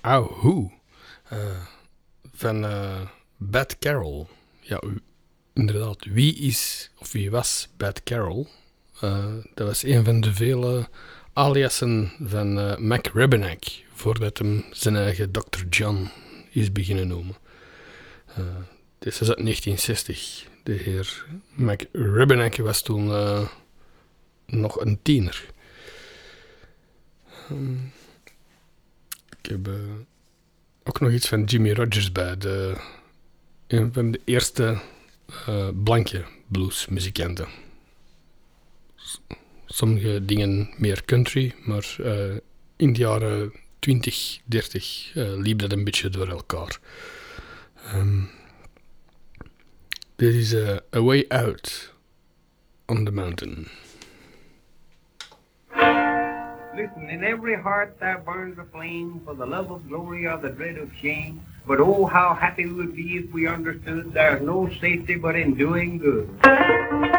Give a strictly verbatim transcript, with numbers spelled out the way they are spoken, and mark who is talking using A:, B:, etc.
A: Oh, Who. Uh, van uh, Bad Carol. Ja, u, inderdaad. Wie is, of wie was Bad Carol? Uh, dat was een van de vele aliasen van uh, Mac Rebennack, voordat hem zijn eigen dokter John is beginnen noemen. Uh, dit is uit negentien zestig. De heer Mac Rebennack was toen uh, nog een tiener. Um, ik heb uh, ook nog iets van Jimmy Rogers bij. De, een van de eerste uh, blanke bluesmuzikanten. Sommige dingen meer country, maar uh, in de jaren twintig, dertig uh, liep dat een beetje door elkaar. Um, dit is uh, A Way Out on the Mountain.
B: Listen, in every heart there burns a flame for the love of glory or the dread of shame. But oh, how happy we would be if we understood there's no safety but in doing good.